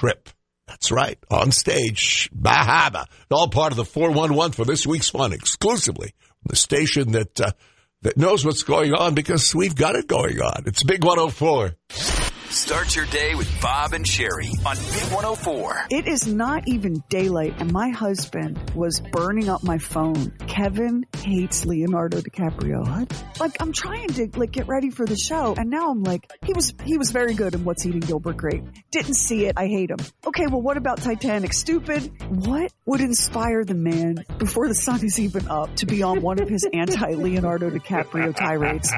trip. That's right. On stage, Bahama. All part of the 411 for this week's fun, exclusively from the station that knows what's going on because we've got it going on. It's Big 104. Start your day with Bob and Sherry on Big 104. It is not even daylight, and my husband was burning up my phone. Kevin hates Leonardo DiCaprio. What? Like, I'm trying to get ready for the show, and now I'm like, he was very good in What's Eating Gilbert Grape. Didn't see it. I hate him. Okay, well, what about Titanic? Stupid. What would inspire the man before the sun is even up to be on one of his anti-Leonardo DiCaprio tirades?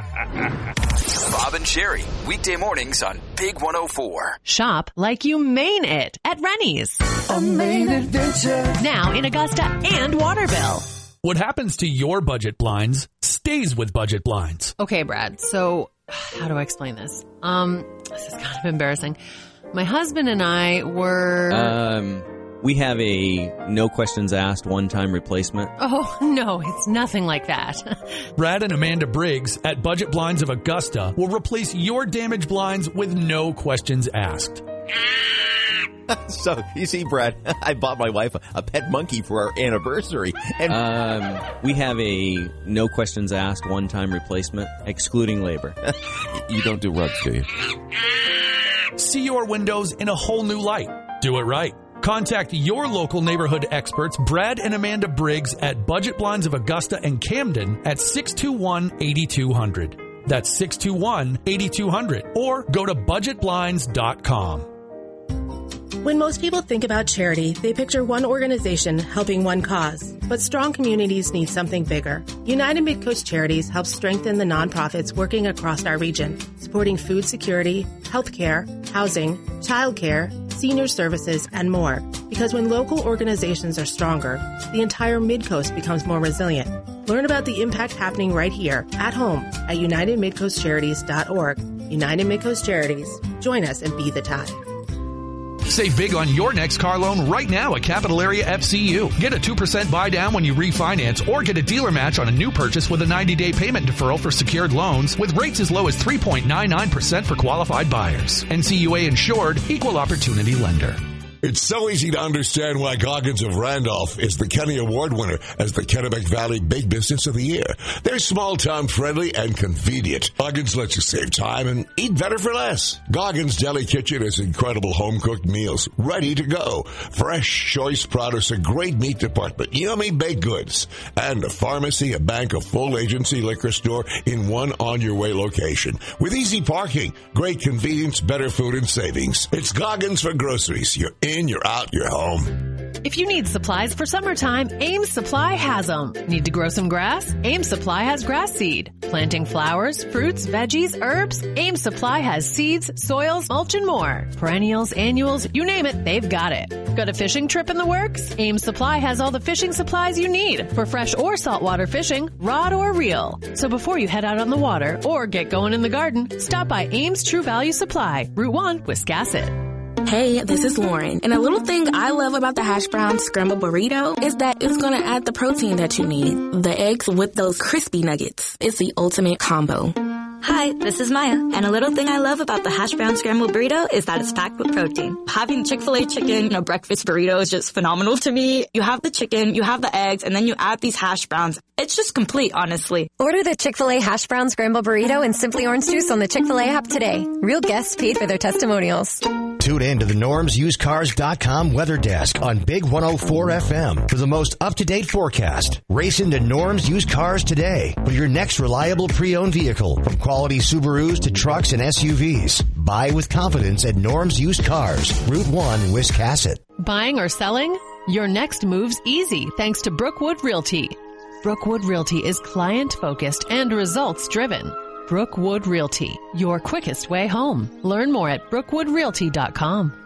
Bob and Sherry, weekday mornings on Big 104. Shop like you mean it at Rennie's. A main adventure. Now in Augusta and Waterville. What happens to your budget blinds stays with budget blinds. Okay, Brad. So how do I explain this? This is kind of embarrassing. My husband and I were... We have a no questions asked one-time replacement. Oh, no, it's nothing like that. Brad and Amanda Briggs at Budget Blinds of Augusta will replace your damaged blinds with no questions asked. So, you see, Brad, I bought my wife a pet monkey for our anniversary. And we have a no questions asked one-time replacement, excluding labor. You don't do rugs, do you? See your windows in a whole new light. Do it right. Contact your local neighborhood experts, Brad and Amanda Briggs at Budget Blinds of Augusta and Camden at 621-8200. That's 621-8200. Or go to budgetblinds.com. When most people think about charity, they picture one organization helping one cause. But strong communities need something bigger. United Midcoast Charities helps strengthen the nonprofits working across our region, supporting food security, healthcare, housing, childcare, senior services, and more. Because when local organizations are stronger, the entire Midcoast becomes more resilient. Learn about the impact happening right here, at home, at UnitedMidcoastCharities.org. United Midcoast Charities. Join us and be the tide. Save big on your next car loan right now at Capital Area FCU. Get a 2% buy down when you refinance or get a dealer match on a new purchase with a 90-day payment deferral for secured loans with rates as low as 3.99% for qualified buyers. NCUA insured, equal opportunity lender. It's so easy to understand why Goggins of Randolph is the Kenny Award winner as the Kennebec Valley Big Business of the Year. They're small-town friendly and convenient. Goggins lets you save time and eat better for less. Goggins Deli Kitchen has incredible home-cooked meals ready to go. Fresh, choice produce, a great meat department, yummy baked goods, and a pharmacy, a bank, a full agency liquor store in one on-your-way location. With easy parking, great convenience, better food, and savings. It's Goggins for groceries. You're in, you're out, you're home. If you need supplies for summertime, Ames Supply has them. Need to grow some grass? Ames Supply has grass seed. Planting flowers, fruits, veggies, herbs? Ames Supply has seeds, soils, mulch, and more. Perennials, annuals, you name it, they've got it. Got a fishing trip in the works? Ames Supply has all the fishing supplies you need for fresh or saltwater fishing, rod or reel. So before you head out on the water or get going in the garden, stop by Ames True Value Supply, Route 1, Wiscasset. Hey, this is Lauren. And a little thing I love about the hash brown scrambled burrito is that it's going to add the protein that you need. The eggs with those crispy nuggets. It's the ultimate combo. Hi, this is Maya, and a little thing I love about the hash brown scrambled burrito is that it's packed with protein. Having Chick-fil-A chicken in a breakfast burrito is just phenomenal to me. You have the chicken, you have the eggs, and then you add these hash browns. It's just complete, honestly. Order the Chick-fil-A hash brown scrambled burrito and Simply Orange Juice on the Chick-fil-A app today. Real guests paid for their testimonials. Tune in to the NormsUsedCars.com weather desk on Big 104 FM for the most up-to-date forecast. Race into Norm's Used Cars today for your next reliable pre-owned vehicle. From quality Subarus to trucks and SUVs. Buy with confidence at Norm's Used Cars, Route 1, Wiscasset. Buying or selling? Your next move's easy thanks to Brookwood Realty. Brookwood Realty is client-focused and results-driven. Brookwood Realty, your quickest way home. Learn more at brookwoodrealty.com.